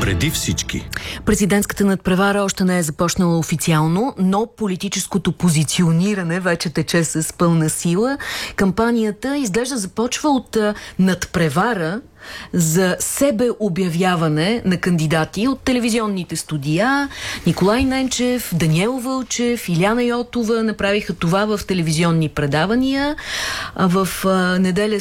Преди всички. Президентската надпревара още не е започнала официално, но политическото позициониране вече тече с пълна сила. Кампанията изглежда започва от надпревара за себеобявяване на кандидати от телевизионните студия. Николай Ненчев, Даниел Вълчев, Илияна Йотова направиха това в телевизионни предавания. В неделя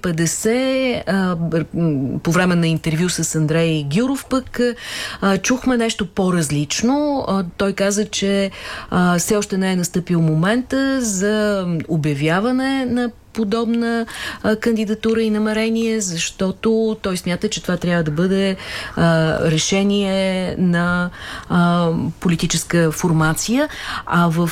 150 по време на интервю с Андрей Гюров пък чухме нещо по-различно. Той каза, че все още не е настъпил момента за обявяване на подобна кандидатура и намерение, защото той смята, че това трябва да бъде решение на политическа формация. А в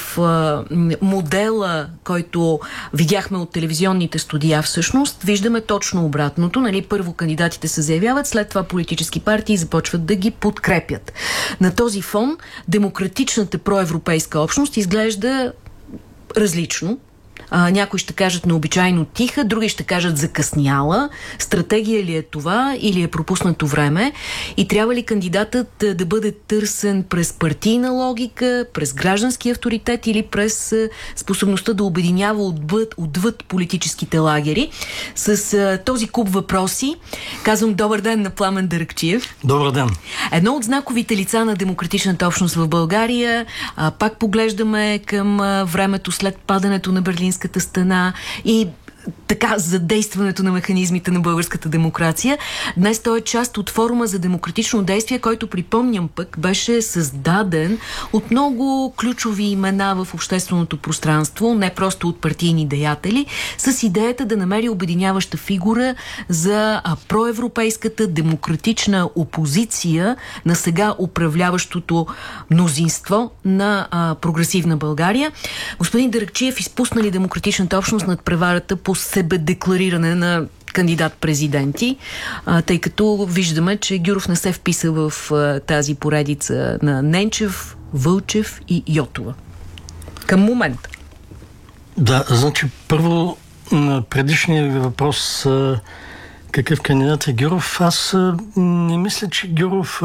модела, който видяхме от телевизионните студия, всъщност виждаме точно обратното. Нали? Първо кандидатите се заявяват, след това политически партии започват да ги подкрепят. На този фон демократичната проевропейска общност изглежда различно. Някои ще кажат необичайно тиха, други ще кажат закъсняла. Стратегия ли е това или е пропуснато време? И трябва ли кандидатът да бъде търсен през партийна логика, през граждански авторитет или през способността да обединява отвъд политическите лагери? С този куп въпроси казвам добър ден на Пламен Даракчиев. Добър ден. Едно от знаковите лица на демократичната общност в България. Пак поглеждаме към времето след падането на Берлинската стена и така задействането на механизмите на българската демокрация. Днес той е част от форума за демократично действие, който, припомням пък, беше създаден от много ключови имена в общественото пространство, не просто от партийни деятели, с идеята да намери обединяваща фигура за проевропейската демократична опозиция на сега управляващото мнозинство на прогресивна България. Господин Даракчиев, изпусна ли демократичната общност над преварата по себедеклариране на кандидат-президенти, тъй като виждаме, че Гюров не се вписа в тази поредица на Ненчев, Вълчев и Йотова. Към момента. Да, значи първо на предишния ви въпрос какъв кандидат е Гюров, аз не мисля, че Гюров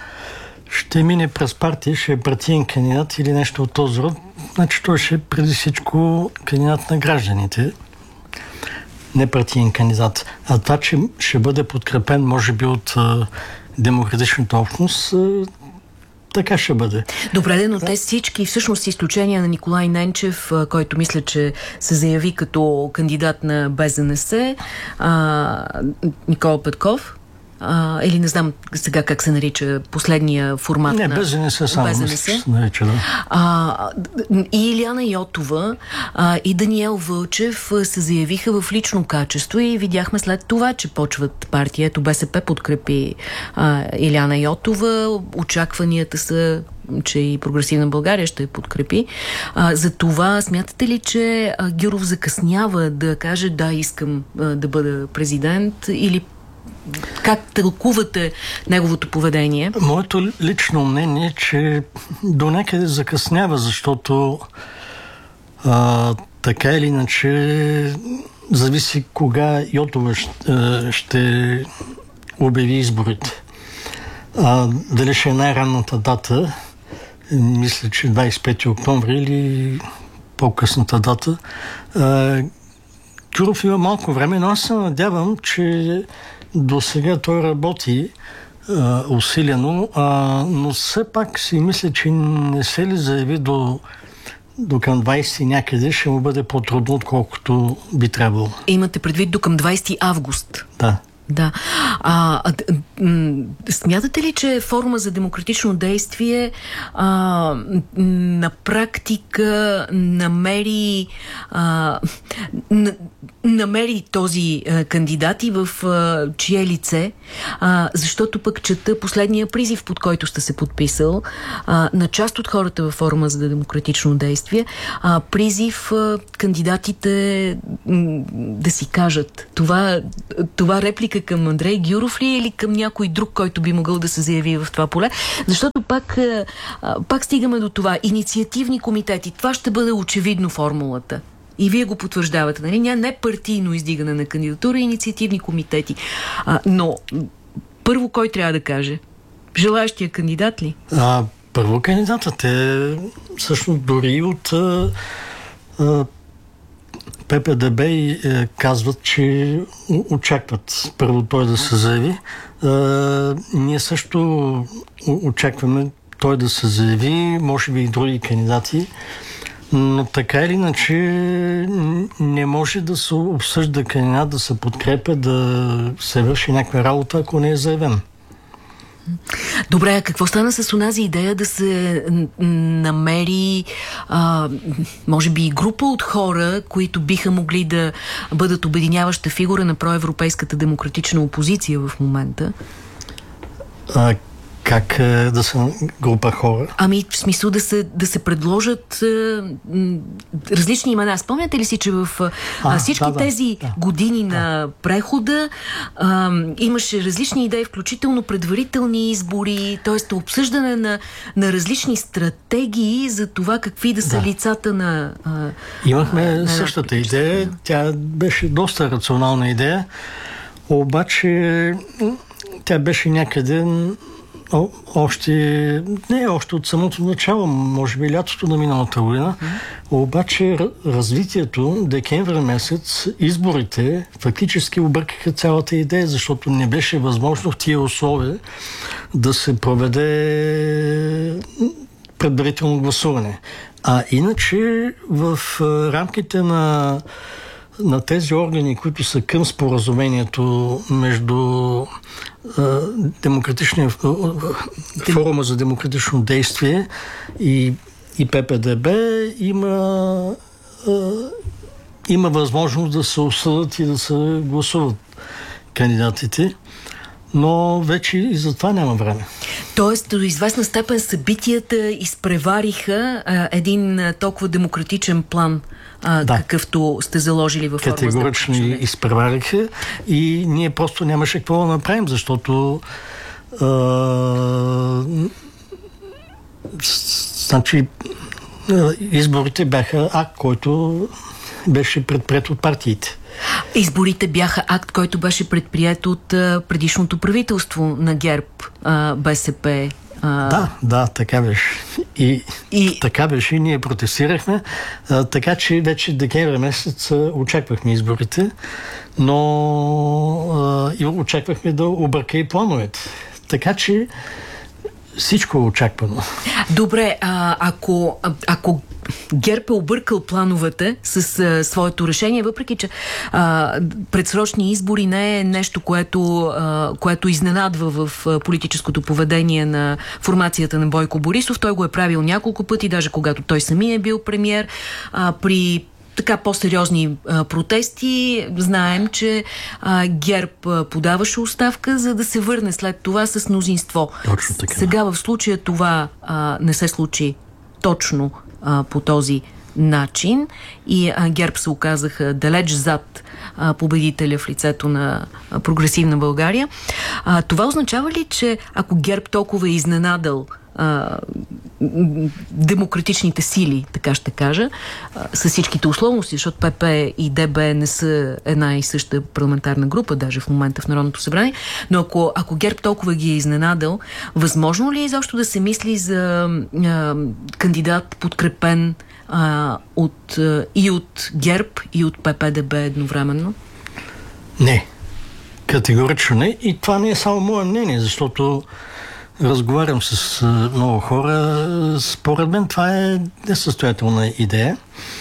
ще мине през партия, ще е партиен кандидат или нещо от този род. Значи той ще е преди всичко кандидат на гражданите, не партиен кандидат. А това, че ще бъде подкрепен, може би, от демократичната общност, така ще бъде. Добре, но те всички, всъщност с изключение на Николай Ненчев, който мисля, че се заяви като кандидат на БЗНС, Никола Петков, или не знам сега как се нарича последния формат на БЗНС само се нарича, да. И Илияна Йотова и Даниел Вълчев се заявиха в лично качество и видяхме след това, че почват партията. БСП подкрепи Илияна Йотова. Очакванията са, че и Прогресивна България ще подкрепи. За това смятате ли, че Гюров закъснява да каже да, искам да бъда президент, или как тълкувате неговото поведение? Моето лично мнение е, че до някъде закъснява, защото така или иначе зависи кога Йотова ще обяви изборите. Дали ще е най-ранната дата, мисля, че 25 октомври или по-късната дата. Гюров има малко време, но аз се надявам, че до сега той работи усилено, но все пак си мисля, че не се ли заяви до към 20 някъде, ще му бъде по-трудно, отколкото би трябвало. Имате предвид до към 20 август? Да. Да. Смятате ли, че форума за демократично действие на практика намери този кандидат и в чие лице? Защото пък чета последния призив, под който сте се подписал на част от хората във форума за демократично действие. Призив кандидатите да си кажат. Това реплика към Андрей Гюров ли или към някой друг, който би могъл да се заяви в това поле? Защото пак стигаме до това. Инициативни комитети. Това ще бъде очевидно формулата. И вие го потвърждавате. Нали? Не партийно издигане на кандидатура, инициативни комитети. Но първо кой трябва да каже? желаящия кандидат ли? Първо кандидата. Те всъщност дори от ППДБ казват, че очакват първо той да се заяви. Ние също очакваме той да се заяви, може би и други кандидати, но така или иначе не може да се обсъжда кандидат, да се подкрепя, да се върши някаква работа, ако не е заявен. Добре, а какво стана с онази идея да се намери може би група от хора, които биха могли да бъдат обединяваща фигура на проевропейската демократична опозиция в момента? Как да са група хора? В смисъл да се предложат различни имена. Спомняте ли си, че в всички тези години на прехода имаше различни идеи, включително предварителни избори, т.е. обсъждане на различни стратегии за това какви да са лицата на... Имахме същата идея. Тя беше доста рационална идея, обаче тя беше някъде още от самото начало, може би лятото на миналата година, обаче развитието, декември месец, изборите фактически объркаха цялата идея, защото не беше възможно в тия условия да се проведе предварително гласуване. А иначе в рамките на тези органи, които са към споразумението между демократичния форума за демократично действие и ППДБ, има възможност да се осъдат и да се гласуват кандидатите, но вече и за това няма време. Тоест, до известна степен събитията изпревариха един толкова демократичен план, какъвто сте заложили във форма. Категорично изпревариха и ние просто нямаше какво да направим, защото изборите бяха акт, който беше предприет от партиите. Изборите бяха акт, който беше предприет от предишното правителство на ГЕРБ, БСП. Да, така беше. И така беше, и ние протестирахме, така че вече декември месец очаквахме изборите, но и очаквахме да обърка и плановете. Така че всичко е очаквано. Добре, ако ГЕРБ е объркал плановете с своето решение, въпреки че предсрочни избори не е нещо, което изненадва в политическото поведение на формацията на Бойко Борисов. Той го е правил няколко пъти, даже когато той самия е бил премиер. При така по-сериозни протести знаем, че ГЕРБ подаваше оставка, за да се върне след това с мнозинство. Точно така. Сега в случая това не се случи точно по този начин и ГЕРБ се оказаха далеч зад победителя в лицето на Прогресивна България. Това означава ли, че ако ГЕРБ толкова е изненадал демократичните сили, така ще кажа, с всичките условности, защото ПП и ДБ не са една и съща парламентарна група, даже в момента в Народното събрание, но ако ГЕРБ толкова ги е изненадал, възможно ли е изобщо да се мисли за кандидат подкрепен и от ГЕРБ, и от ПП-ДБ едновременно? Не. Категорично не. И това не е само мое мнение, защото разговарям с много хора. Според мен това е несъстоятелна идея.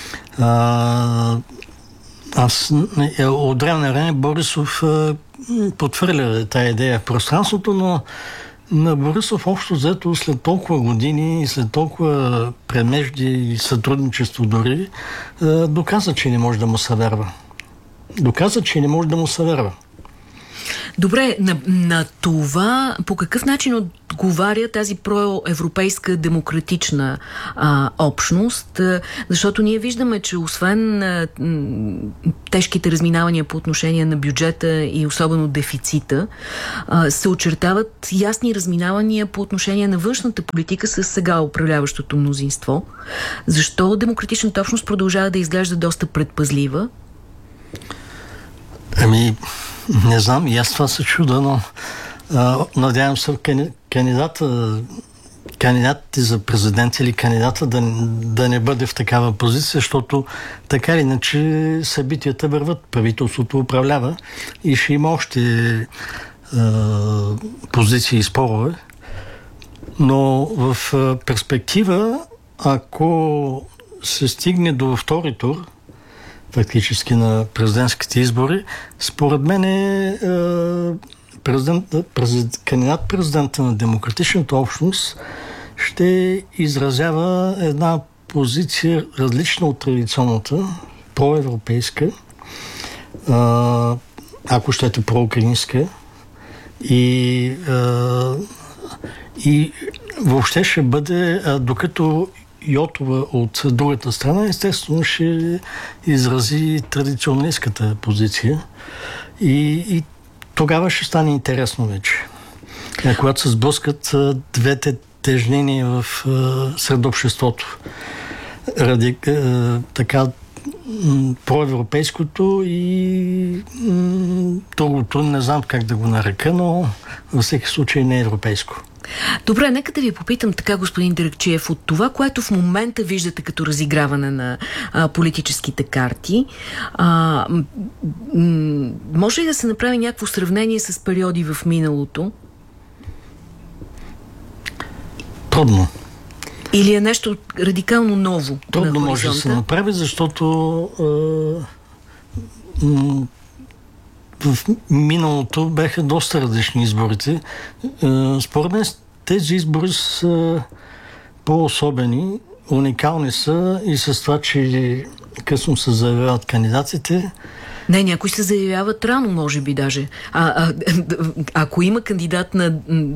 Аз от време на време Борисов потвърля тая идея в пространството, но на Борисов общо взето след толкова години и след толкова премежди и сътрудничество дори, доказа, че не може да му се вярва. Добре, на това по какъв начин отговаря тази проевропейска демократична общност? Защото ние виждаме, че освен тежките разминавания по отношение на бюджета и особено дефицита, се очертават ясни разминавания по отношение на външната политика с сега управляващото мнозинство. Защо демократичната общност продължава да изглежда доста предпазлива? Не знам, и аз това се чуда, но надявам се кандидатите за президент или кандидата да не бъде в такава позиция, защото така или иначе събитията върват, правителството управлява и ще има още позиции и спорове. Но в перспектива, ако се стигне до втори тур, фактически на президентските избори, според мен кандидат-президента на Демократичната общност ще изразява една позиция различна от традиционната, проевропейска, ако щете проукраинска, и въобще ще бъде, докато Йотова от другата страна, естествено ще изрази традиционалистката позиция и тогава ще стане интересно вече. Когато се сблъскат двете тежнения сред обществото. Така проевропейското и другото, не знам как да го нарека, но във всеки случай не е европейско. Добре, нека да ви попитам така, господин Даракчиев, от това, което в момента виждате като разиграване на политическите карти, може ли да се направи някакво сравнение с периоди в миналото? Трудно. Или е нещо радикално ново? Трудно може да се направи, защото в миналото бяха доста различни изборите. Според мен тези избори са по-особени, уникални са и с това, че късно се заявяват кандидатите. Не, някои се заявяват рано, може би даже. Ако има кандидат на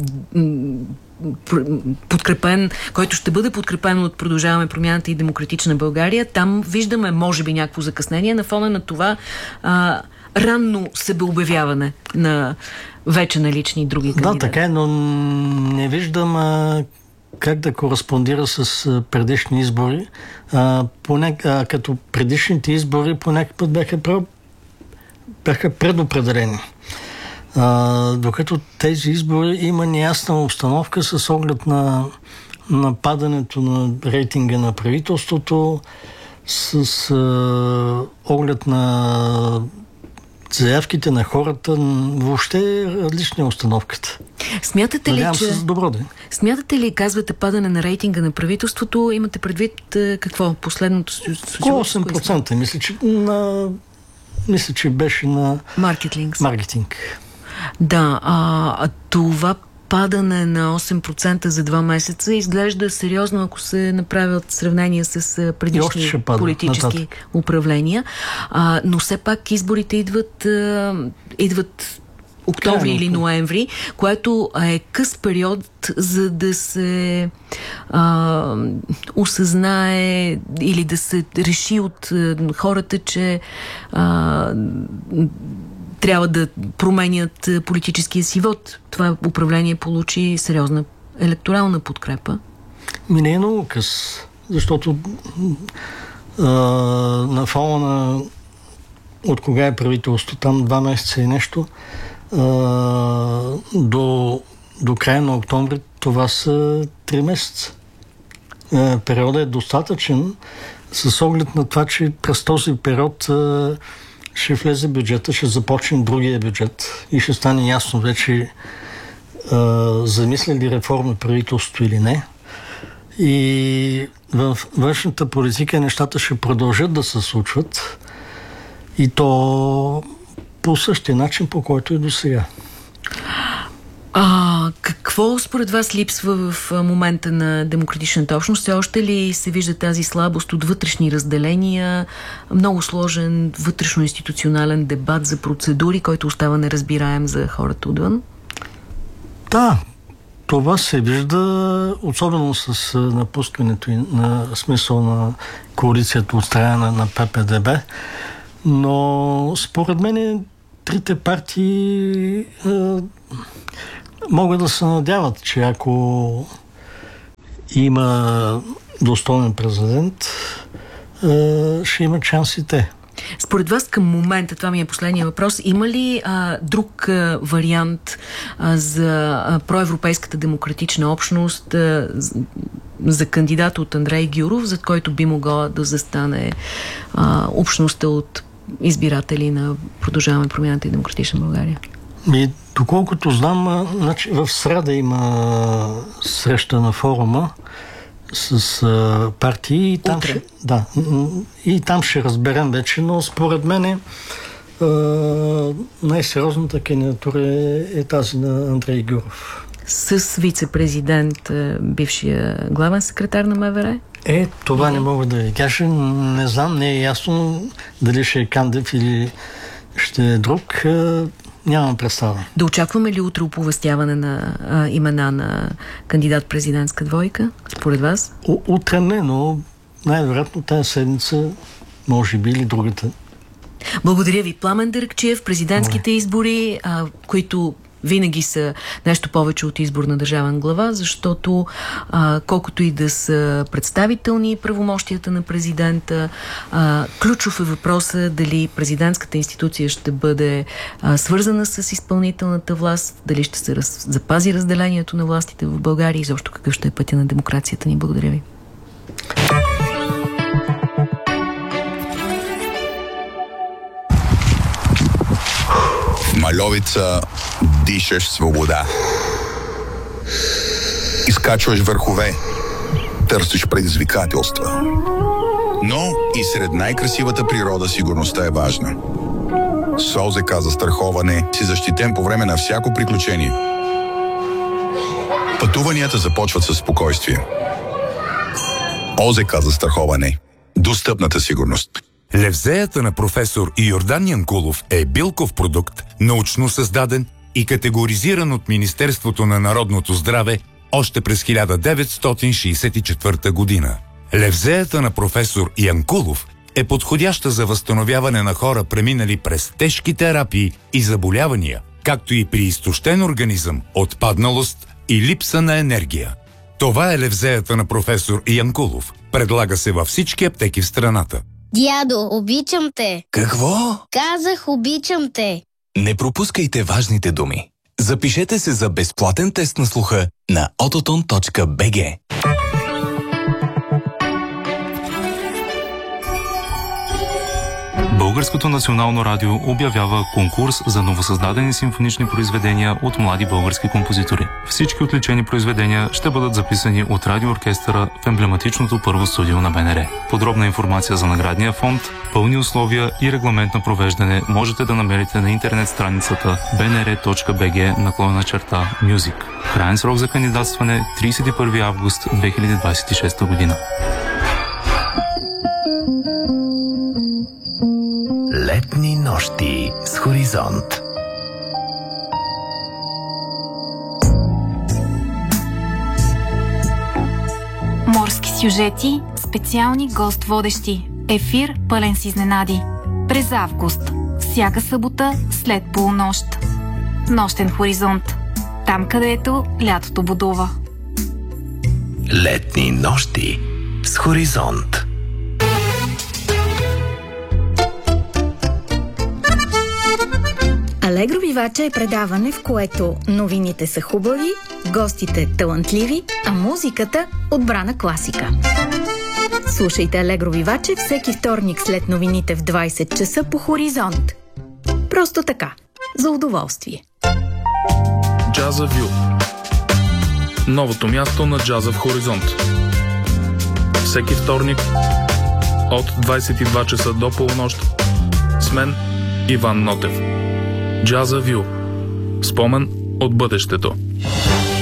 подкрепен, който ще бъде подкрепен от Продължаваме промяната и Демократична България, там виждаме, може би, някакво закъснение на фона на това ранно себеобявяване на вече налични други кандидати. Да, така е, но не виждам как да кореспондира с предишни избори. Като предишните избори по някакъв път бяха предопределени. Докато тези избори има неясна обстановка с оглед на падането на рейтинга на правителството, с оглед на заявките на хората, въобще е различна обстановката. Смятате ли, че... добро ден. Смятате ли, казвате, падане на рейтинга на правителството, имате предвид какво? Последното случило? 8%. Мисля, че беше на... Маркетинг. Да, това падане на 8% за 2 месеца изглежда сериозно, ако се направят сравнения с предишни политически управления. Но все пак изборите идват октомври или ноември, което е къс период, за да се осъзнае или да се реши от хората, че трябва да променят политическия си вод. Това управление получи сериозна електорална подкрепа. Не е много къс, защото на фона на от кога е правителство, там 2 месеца и нещо, до края на октомври това са 3 месеца. Периодът е достатъчен с оглед на това, че през този период ще влезе бюджета, ще започне другия бюджет и ще стане ясно вече замисля ли реформа правителството или не. И в външната политика нещата ще продължат да се случват и то по същия начин, по който и до сега. Какво според вас липсва в момента на Демократичната общност? Все още ли се вижда тази слабост от вътрешни разделения, много сложен вътрешно-институционален дебат за процедури, който остава неразбираем за хората отвън? Да, това се вижда, особено с напускането на смисъл на коалицията от страна на ППДБ, но според мен трите партии могат да се надяват, че ако има достоен президент, ще имат шанс и те. Според вас към момента, това ми е последния въпрос, има ли друг вариант за проевропейската демократична общност за кандидат от Андрей Гюров, за който би могла да застане общността от избиратели на Продължаваме промяната и Демократична България? Доколкото знам, значи, в среда има среща на форума с партии и там, и там ще разберем вече, но според мен най-сериозната кандидатура е тази на Андрей Гюров. С вице-президент, бившия главен секретар на МВР? Това не мога да ви кажа. Не знам, не е ясно дали ще е Кандев или ще е друг. Нямам представа. Да очакваме ли утре оповестяване на имена на кандидат-президентска двойка, според вас? Утре не, но най-вероятно тази седмица, може би, или другата. Благодаря ви. Пламен Даракчиев, президентските избори, които винаги са нещо повече от избор на държавен глава, защото колкото и да са представителни правомощията на президента, ключов е въпросът дали президентската институция ще бъде свързана с изпълнителната власт, дали ще се запази разделението на властите в България и защо какъв ще е пътя на демокрацията ни. Благодаря ви. В Мальовица дишаш свобода. Изкачваш върхове, търсиш предизвикателства. Но и сред най-красивата природа сигурността е важна. С ОЗК застраховане си защитен по време на всяко приключение. Пътуванията започват със спокойствие. ОЗК застраховане. Достъпната сигурност. Левзеята на професор Йордан Янкулов е билков продукт, научно създаден и категоризиран от Министерството на народното здраве още през 1964 година. Левзеята на професор Янкулов е подходяща за възстановяване на хора, преминали през тежки терапии и заболявания, както и при изтощен организъм, отпадналост и липса на енергия. Това е левзеята на професор Янкулов. Предлага се във всички аптеки в страната. Дядо, обичам те. Какво? Казах, обичам те. Не пропускайте важните думи. Запишете се за безплатен тест на слуха на autoton.bg. Българското национално радио обявява конкурс за новосъздадени симфонични произведения от млади български композитори. Всички отличени произведения ще бъдат записани от радиооркестъра в емблематичното първо студио на БНР. Подробна информация за наградния фонд, пълни условия и регламент на провеждане можете да намерите на интернет страницата bnr.bg/music. Краен срок за кандидатстване 31 август 2026 година. Летни нощи с Хоризонт. Морски сюжети, специални гост-водещи. Ефир пълен с изненади. През август. Всяка събота след полунощ. Нощен хоризонт. Там, където лятото будува. Летни нощи с Хоризонт. Алегро Виваче е предаване, в което новините са хубави, гостите талантливи, а музиката отбрана класика. Слушайте Алегро Виваче всеки вторник след новините в 20 часа по Хоризонт. Просто така, за удоволствие. Джаза Вю. Новото място на джаза в Хоризонт. Всеки вторник от 22 часа до полунощ с мен Иван Нотев. Джаза Вю. Спомен от бъдещето.